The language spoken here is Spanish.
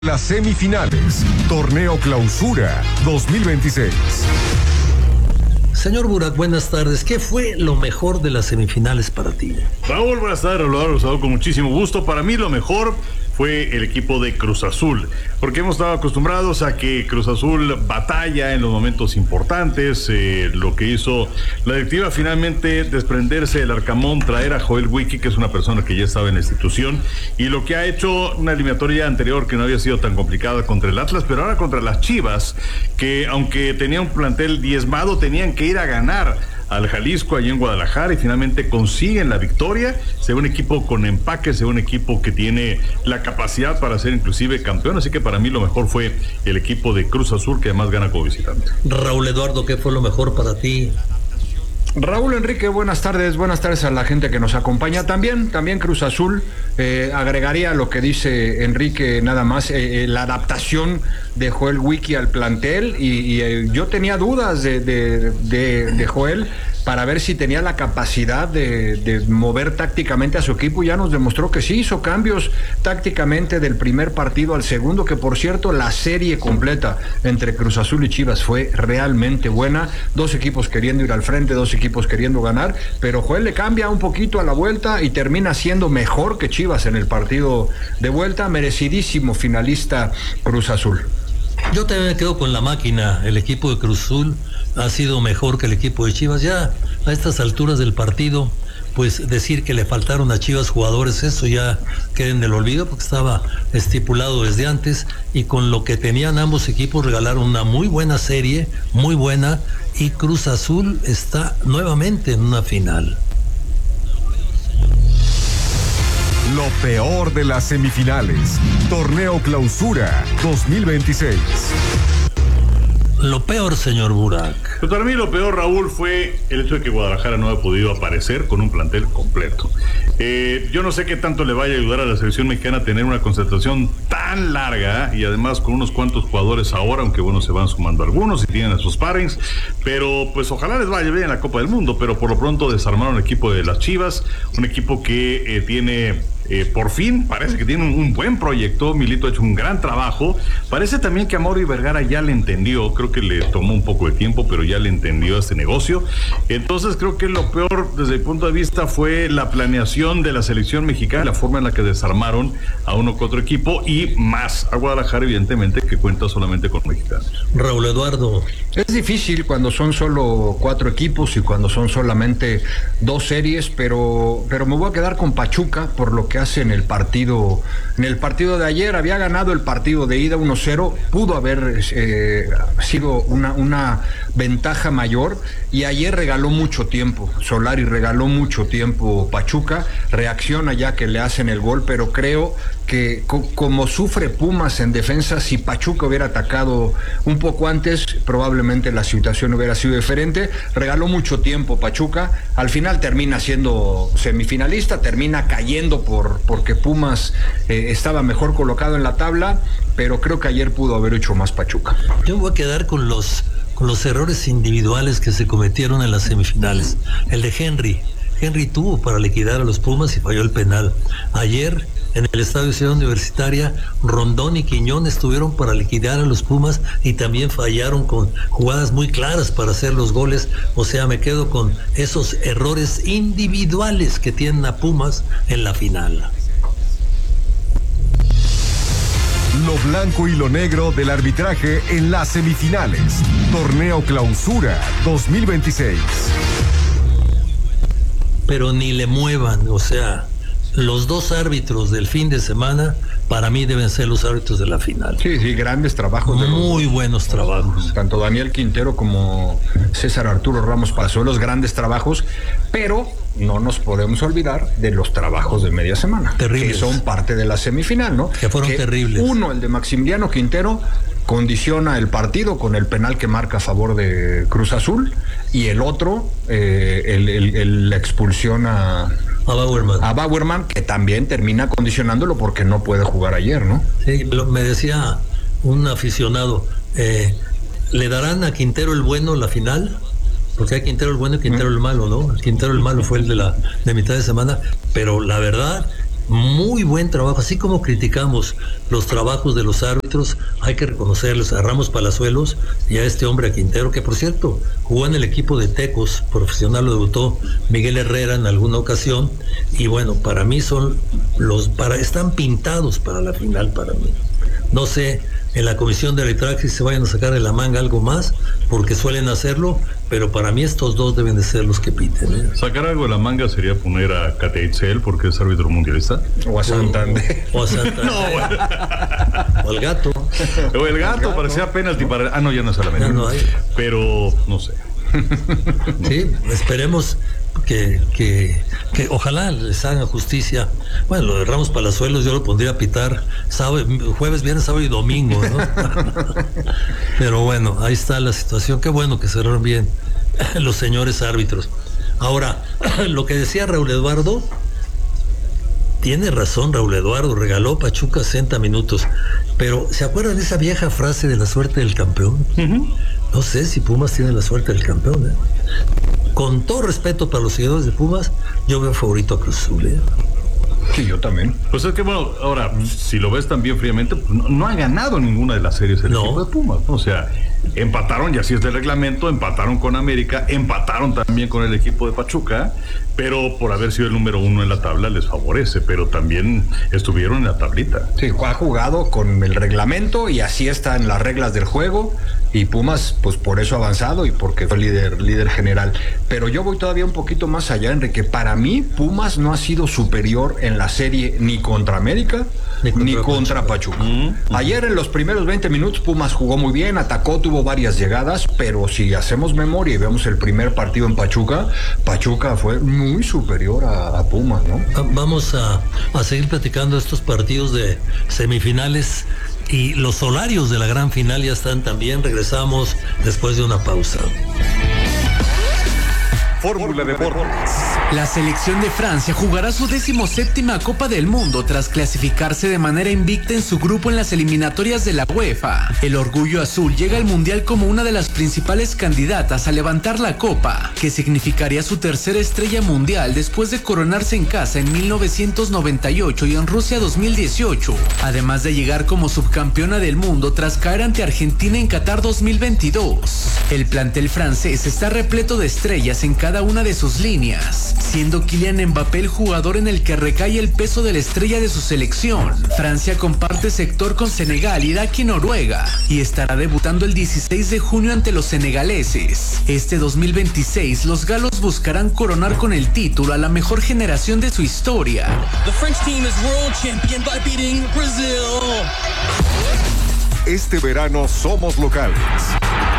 Las semifinales, Torneo Clausura 2026. Señor Burak, buenas tardes. ¿Qué fue lo mejor de las semifinales para ti? Raúl, buenas tardes. Los saludo con muchísimo gusto. Para mí lo mejor fue el equipo de Cruz Azul, porque hemos estado acostumbrados a que Cruz Azul batalla en los momentos importantes. Lo que hizo la directiva finalmente desprenderse del Arcamón, traer a Joel Wiki, que es una persona que ya estaba en la institución, y lo que ha hecho una eliminatoria anterior que no había sido tan complicada contra el Atlas, pero ahora contra las Chivas, que aunque tenía un plantel diezmado, tenían que ir a ganar al Jalisco, allí en Guadalajara, y finalmente consiguen la victoria. Se ve un equipo con empaque, se ve un equipo que tiene la capacidad para ser inclusive campeón, así que para mí lo mejor fue el equipo de Cruz Azul, que además gana como visitante. Raúl Eduardo, ¿qué fue lo mejor para ti? Raúl Enrique, buenas tardes a la gente que nos acompaña. También Cruz Azul, agregaría lo que dice Enrique nada más, la adaptación de Joel Wiki al plantel, y yo tenía dudas de Joel para ver si tenía la capacidad de mover tácticamente a su equipo. Ya nos demostró que sí, hizo cambios tácticamente del primer partido al segundo, que por cierto la serie completa entre Cruz Azul y Chivas fue realmente buena, dos equipos queriendo ir al frente, dos equipos queriendo ganar, pero Joel le cambia un poquito a la vuelta y termina siendo mejor que Chivas en el partido de vuelta. Merecidísimo finalista Cruz Azul. Yo también me quedo con la máquina. El equipo de Cruz Azul ha sido mejor que el equipo de Chivas. Ya a estas alturas del partido, pues decir que le faltaron a Chivas jugadores, eso ya queda en el olvido, porque estaba estipulado desde antes, y con lo que tenían ambos equipos regalaron una muy buena serie, muy buena, y Cruz Azul está nuevamente en una final. Lo peor de las semifinales, Torneo Clausura 2026. Lo peor, señor Burak. Pues para mí lo peor, Raúl, fue el hecho de que Guadalajara no ha podido aparecer con un plantel completo. Yo no sé qué tanto le vaya a ayudar a la selección mexicana a tener una concentración tan larga, y además con unos cuantos jugadores ahora, aunque bueno, se van sumando algunos y tienen a sus sparrings, pero pues ojalá les vaya bien en la Copa del Mundo. Pero por lo pronto desarmaron el equipo de las Chivas, un equipo que tiene... por fin parece que tiene un buen proyecto. Milito ha hecho un gran trabajo. Parece también que Amaury Vergara ya le entendió. Creo que le tomó un poco de tiempo, pero ya le entendió este negocio. Entonces creo que lo peor desde el punto de vista fue la planeación de la selección mexicana, la forma en la que desarmaron a uno que otro equipo, y más a Guadalajara, evidentemente, que cuenta solamente con mexicanos. Raúl Eduardo. Es difícil cuando son solo 4 equipos y cuando son solamente 2 series, pero me voy a quedar con Pachuca por lo que hace en el partido de ayer. Había ganado el partido de ida 1-0, pudo haber sido una ventaja mayor, y ayer regaló mucho tiempo Solari, regaló mucho tiempo Pachuca, reacciona ya que le hacen el gol, pero creo que como sufre Pumas en defensa, si Pachuca hubiera atacado un poco antes, probablemente la situación hubiera sido diferente. Regaló mucho tiempo Pachuca, al final termina siendo semifinalista, termina cayendo porque Pumas estaba mejor colocado en la tabla, pero creo que ayer pudo haber hecho más Pachuca. Yo me voy a quedar con los errores individuales que se cometieron en las semifinales. El de Henry tuvo para liquidar a los Pumas y falló el penal. Ayer en el estadio Ciudad Universitaria, Rondón y Quiñón estuvieron para liquidar a los Pumas y también fallaron con jugadas muy claras para hacer los goles. O sea, me quedo con esos errores individuales que tienen a Pumas en la final. Lo blanco y lo negro del arbitraje en las semifinales, Torneo Clausura 2026. Pero ni le muevan, o sea, los dos árbitros del fin de semana para mí deben ser los árbitros de la final. Sí, grandes trabajos. Muy buenos trabajos. Tanto Daniel Quintero como César Arturo Ramos Palazuelos, grandes trabajos, pero no nos podemos olvidar de los trabajos de media semana. Terribles. Que son parte de la semifinal, ¿no? Que fueron terribles. Uno, el de Maximiliano Quintero, condiciona el partido con el penal que marca a favor de Cruz Azul, y el otro, la expulsión a Bauerman, que también termina condicionándolo porque no puede jugar ayer, ¿no? Sí, me decía un aficionado, ¿le darán a Quintero el bueno la final? Porque hay Quintero el bueno y Quintero el malo, ¿no? El Quintero el malo fue el de mitad de semana, pero la verdad, muy buen trabajo, así como criticamos los trabajos de los árbitros, hay que reconocerles a Ramos Palazuelos y a este hombre, a Quintero, que por cierto jugó en el equipo de Tecos profesional, lo debutó Miguel Herrera en alguna ocasión, y bueno, para mí están pintados para la final para mí. No sé en la comisión de arbitraje si se vayan a sacar de la manga algo más, porque suelen hacerlo, pero para mí estos dos deben de ser los que piten, ¿eh? Sacar algo de la manga sería poner a Kate Itzel porque es árbitro mundialista. O a Santander. O a Santander. O al gato. O el gato, parecía penalti para... no, ya no solamente. Ya no hay. Pero, no sé. Sí, esperemos que ojalá les hagan justicia. Bueno, lo de Ramos Palazuelos yo lo pondría a pitar jueves, viernes, sábado y domingo, ¿no? Pero bueno, ahí está la situación. Qué bueno que cerraron bien los señores árbitros. Ahora, lo que decía Raúl Eduardo, tiene razón Raúl Eduardo, regaló Pachuca 60 minutos, pero ¿se acuerdan de esa vieja frase de la suerte del campeón? No sé si Pumas tiene la suerte del campeón, ¿eh? Con todo respeto para los seguidores de Pumas, yo veo favorito a Cruz Azul, ¿eh? Sí, yo también. Pues es que, bueno, ahora, si lo ves también fríamente, pues no ha ganado ninguna de las series el equipo de Pumas, ¿no? O sea, empataron, y así es del reglamento, empataron con América, empataron también con el equipo de Pachuca, pero por haber sido el número 1 en la tabla les favorece, pero también estuvieron en la tablita. Sí, ha jugado con el reglamento y así están las reglas del juego, y Pumas, pues por eso ha avanzado y porque fue líder general. Pero yo voy todavía un poquito más allá, Enrique. Para mí, Pumas no ha sido superior en la serie ni contra América ni contra Pachuca. Ayer en los primeros 20 minutos Pumas jugó muy bien, atacó, tuvo varias llegadas, pero si hacemos memoria y vemos el primer partido en Pachuca fue muy superior a Pumas, ¿no? Vamos a seguir platicando estos partidos de semifinales, y los horarios de la gran final ya están también. Regresamos después de una pausa. Fórmula Deportes. La selección de Francia jugará su 17ª Copa del Mundo tras clasificarse de manera invicta en su grupo en las eliminatorias de la UEFA. El orgullo azul llega al Mundial como una de las principales candidatas a levantar la copa, que significaría su tercera estrella mundial después de coronarse en casa en 1998 y en Rusia 2018, además de llegar como subcampeona del mundo tras caer ante Argentina en Qatar 2022. El plantel francés está repleto de estrellas en cada una de sus líneas, siendo Kylian Mbappé el jugador en el que recae el peso de la estrella de su selección. Francia comparte sector con Senegal, Irak y Noruega, y estará debutando el 16 de junio ante los senegaleses. Este 2026, los galos buscarán coronar con el título a la mejor generación de su historia. The French team is world champion by beating Brazil. Este verano somos locales.